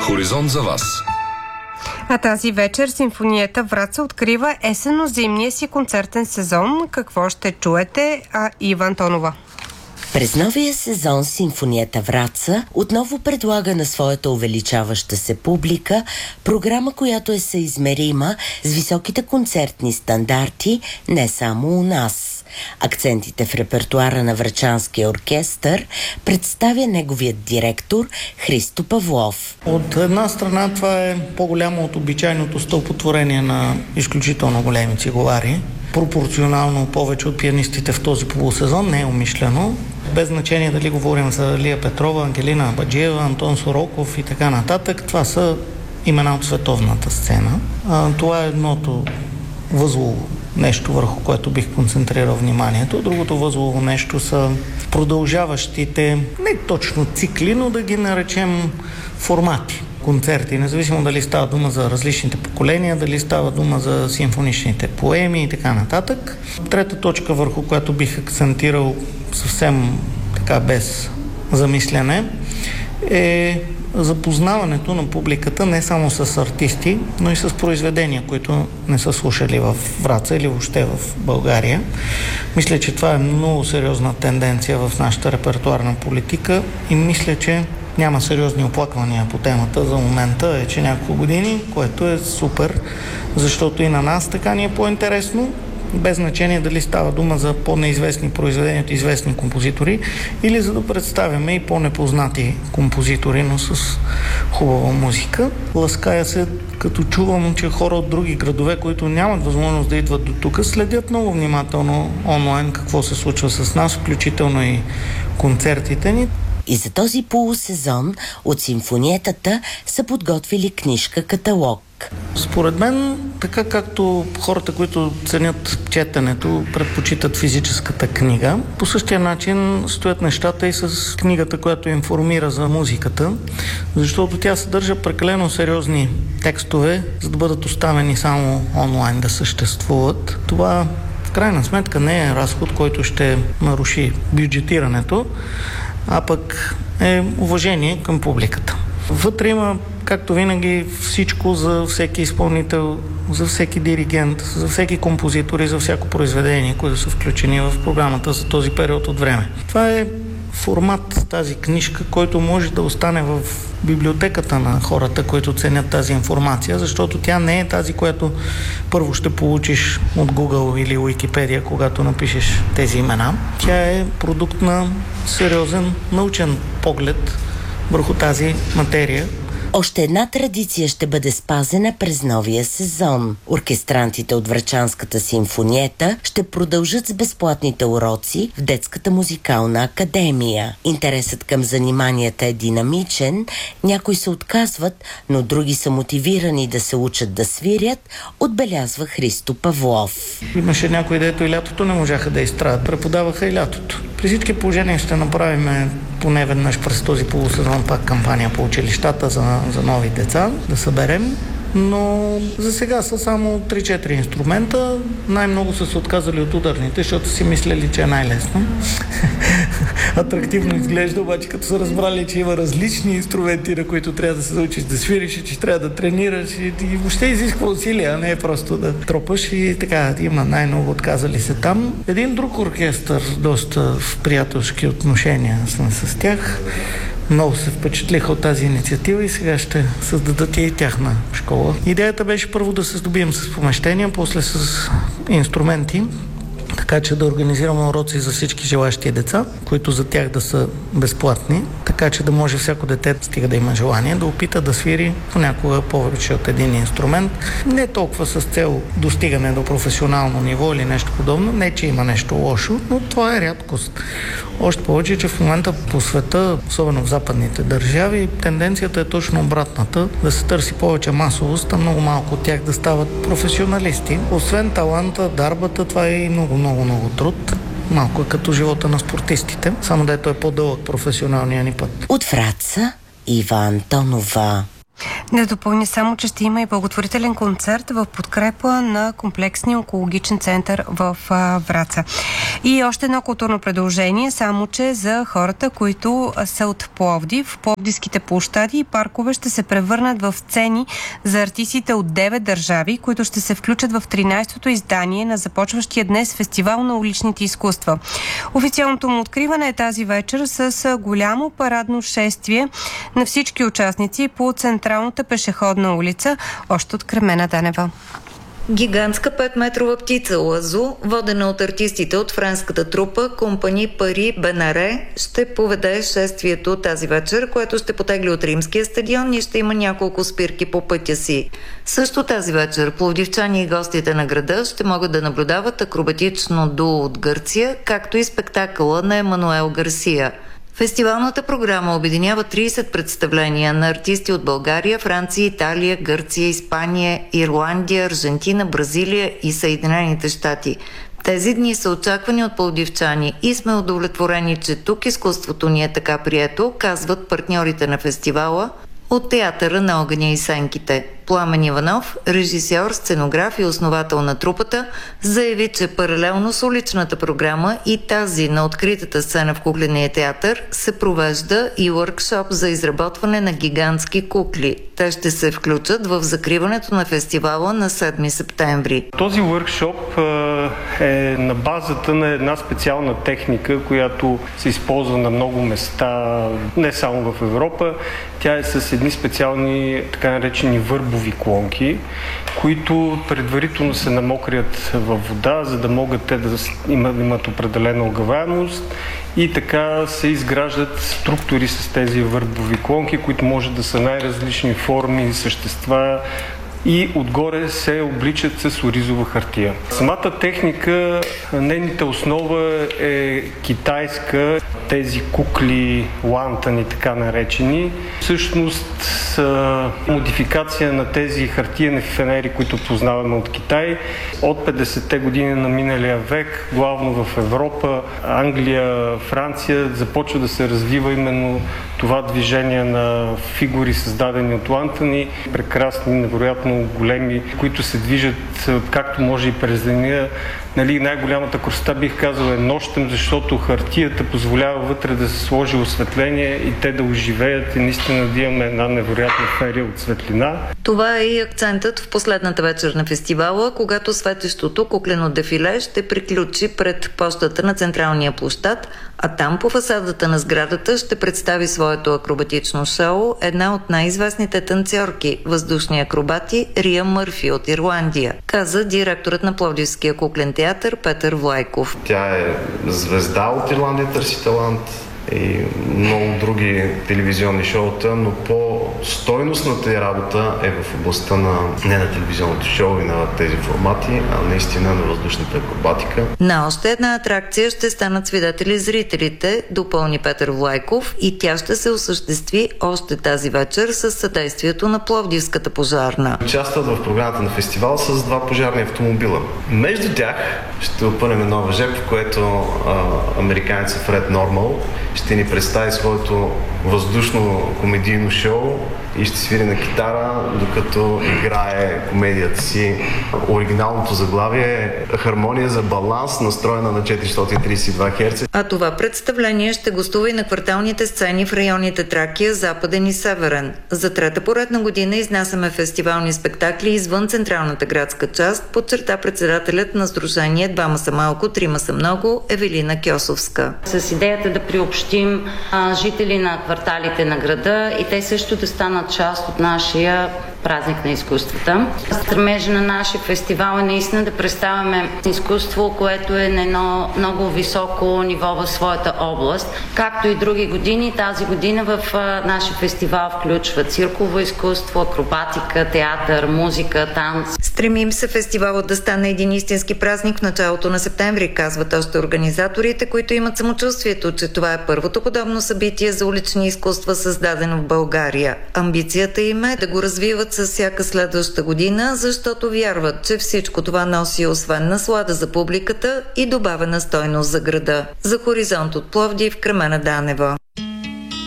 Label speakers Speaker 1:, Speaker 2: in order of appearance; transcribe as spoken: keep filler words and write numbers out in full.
Speaker 1: хоризонт за вас.
Speaker 2: А тази вечер Симфонията Враца открива есенно-зимния си концертен сезон. Какво ще чуете? А Ива Антонова.
Speaker 3: През новия сезон Симфонията Враца отново предлага на своята увеличаваща се публика програма, която е съизмерима с високите концертни стандарти не само у нас. Акцентите в репертуара на Врачанския оркестър представя неговият директор Христо Павлов.
Speaker 4: От една страна това е по-голямо от обичайното стълпотворение на изключително големи цигулари. Пропорционално повече от пианистите в този полусезон, не е умишлено. Без значение дали говорим за Лия Петрова, Ангелина Абаджиева, Антон Сороков и така нататък. Това са имена от световната сцена. А, това е едното възлово нещо, върху което бих концентрирал вниманието. Другото възлово нещо са продължаващите, не точно цикли, но да ги наречем формати. Концерти, независимо дали става дума за различните поколения, дали става дума за симфоничните поеми и така нататък. Трета точка, върху която бих акцентирал съвсем така без замисляне, е запознаването на публиката не само с артисти, но и с произведения, които не са слушали в Враца или въобще в България. Мисля, че това е много сериозна тенденция в нашата репертуарна политика и мисля, че няма сериозни оплаквания по темата за момента, вече няколко години, което е супер, защото и на нас така ни е по-интересно, без значение дали става дума за по-неизвестни произведения от известни композитори или за да представяме и по-непознати композитори, но с хубава музика. Лаская се, като чувам, че хора от други градове, които нямат възможност да идват до тук, следят много внимателно онлайн какво се случва с нас, включително и концертите ни.
Speaker 3: И за този полусезон от симфониетата са подготвили книжка-каталог.
Speaker 4: Според мен, така както хората, които ценят четенето, предпочитат физическата книга, по същия начин стоят нещата и с книгата, която информира за музиката, защото тя съдържа прекалено сериозни текстове, за да бъдат оставени само онлайн да съществуват. Това в крайна сметка не е разход, който ще наруши бюджетирането, а пък е уважение към публиката. Вътре има, както винаги, всичко за всеки изпълнител, за всеки диригент, за всеки композитор и за всяко произведение, които са включени в програмата за този период от време. Това е формат, тази книжка, който може да остане в библиотеката на хората, които ценят тази информация, защото тя не е тази, която първо ще получиш от Google или Wikipedia, когато напишеш тези имена. Тя е продукт на сериозен научен поглед върху тази материя.
Speaker 3: Още една традиция ще бъде спазена през новия сезон. Оркестрантите от Врачанската симфониета ще продължат с безплатните уроци в Детската музикална академия. Интересът към заниманията е динамичен, някои се отказват, но други са мотивирани да се учат да свирят, отбелязва Христо Павлов.
Speaker 4: Имаше някои, дето и лятото не можаха да изтраят, преподаваха и лятото. При всички положения ще направим поне веднъж през този полусезон пак кампания по училищата за, за нови деца, да съберем. Но за сега са само три-четири инструмента. Най-много са се отказали от ударните, защото си мислели, че е най-лесно. Атрактивно изглежда, обаче като са разбрали, че има различни инструменти, на които трябва да се научиш да свириш и че трябва да тренираш и, и въобще изисква усилия, а не е просто да тропаш и така. Има най-много отказали се там. Един друг оркестър, доста в приятелски отношения сме с тях. Много се впечатлиха от тази инициатива и сега ще създадат и тяхна школа. Идеята беше първо да се здобием с помещения, после с инструменти, така че да организираме уроци за всички желащи деца, които за тях да са безплатни, така че да може всяко дете, стига да има желание, да опита да свири понякога повече от един инструмент. Не толкова с цел достигане до професионално ниво или нещо подобно, не че има нещо лошо, но това е рядкост. Още повече, че в момента по света, особено в западните държави, тенденцията е точно обратната, да се търси повече масовост, а много малко от тях да стават професионалисти. Освен таланта, дарбата, това е и много, много, много труд. Малко е като живота на спортистите, само дето е по-дълъг професионалния ни път.
Speaker 3: От Враца, Ива Антонова.
Speaker 2: Да допълня само, че ще има и благотворителен концерт в подкрепа на комплексния онкологичен център в а, Враца. И още едно културно предложение, само че за хората, които са от Пловдив. Пловдивските площади и паркове ще се превърнат в сцени за артистите от девет държави, които ще се включат в тринайсетото издание на започващия днес фестивал на уличните изкуства. Официалното му откриване е тази вечер с голямо парадно шествие на всички участници по централната пешеходна улица, още от Кремена Данева.
Speaker 1: Гигантска петметрова птица Лазу, водена от артистите от френската трупа Компани Пари Бенаре, ще поведе шествието тази вечер, което ще потегли от Римския стадион и ще има няколко спирки по пътя си. Също тази вечер пловдивчани и гостите на града ще могат да наблюдават акробатично дуо от Гърция, както и спектакъла на Емануел Гарсия. Фестивалната програма обединява трийсет представления на артисти от България, Франция, Италия, Гърция, Испания, Ирландия, Аржентина, Бразилия и Съединените щати. Тези дни са очаквани от пловдивчани и сме удовлетворени, че тук изкуството ни е така прието, казват партньорите на фестивала от Театъра на огъня и сенките. Пламен Иванов, режисьор, сценограф и основател на трупата, заяви, че паралелно с уличната програма и тази на откритата сцена в кукления театър се провежда и уъркшоп за изработване на гигантски кукли. Те ще се включат в закриването на фестивала на седми септември.
Speaker 5: Този уъркшоп е на базата на една специална техника, която се използва на много места, не само в Европа. Тя е с едни специални, така наречени върбови клонки, които предварително се намокрят във вода, за да могат те да имат, имат определена огъваемост и така се изграждат структури с тези върбови клонки, които може да са най-различни форми, същества, и отгоре се обличат с оризова хартия. Самата техника, нейната основа е китайска. Тези кукли, лантани, така наречени, всъщност са модификация на тези хартиени фенери, които познаваме от Китай. От петдесетте години на миналия век, главно в Европа, Англия, Франция, започва да се развива именно това движение на фигури, създадени от лантани, прекрасни, невероятно големи, които се движат както може и през деня. Нали, най-голямата красота, бих казал, е нощем, защото хартията позволява вътре да се сложи осветление и те да оживеят и наистина да имаме една невероятна ферия от светлина.
Speaker 1: Това е и акцентът в последната вечер на фестивала, когато светещото куклено дефиле ще приключи пред пощата на Централния площад, а там по фасадата на сградата ще представи своето акробатично шоу една от най-известните танцорки, въздушни акробати Рия Мърфи от Ирландия, каза директорът на Пловдивския куклен театър Петър Влайков.
Speaker 6: Тя е звезда от Ирландия, търси талант и много други телевизионни шоута, но по-стойностната й работа е в областта на не на телевизионните шоу и на тези формати, а наистина на въздушната акробатика.
Speaker 1: На още една атракция ще станат свидетели зрителите, допълни Петър Влайков, и тя ще се осъществи още тази вечер с съдействието на Пловдивската пожарна.
Speaker 6: Участват в програмата на фестивал с два пожарни автомобила. Между тях ще опънем едно въже, в което а, американецът Фред Нормал ще ни представи своето въздушно комедийно шоу и ще свири на китара, докато играе комедията си. Оригиналното заглавие е Хармония за баланс, настроена на четиристотин тридесет и два херца.
Speaker 1: А това представление ще гостува и на кварталните сцени в районите Тракия, Западен и Северен. За трета поредна година изнасяме фестивални спектакли извън централната градска част, подчерта председателят на сдружение "Двама са малко, трима са много" Евелина Кьосовска.
Speaker 7: С идеята да приобщим а, жители на кварталите на града и те също да станат част от нашия празник на изкуствата. Стремежа на нашия фестивал е наистина да представяме изкуство, което е на едно много високо ниво в своята област. Както и други години, тази година в а, нашия фестивал включва цирково изкуство, акробатика, театър, музика, танц.
Speaker 1: Стремим се фестивалът да стане един истински празник в началото на септември, казват още организаторите, които имат самочувствието, че това е първото подобно събитие за улични изкуства, създадено в България. Амбицията им е да го развиват с всяка следваща година, защото вярват, че всичко това носи освен наслада за публиката и добавена стойност за града. За Хоризонт от Пловдив, Кремена Данева.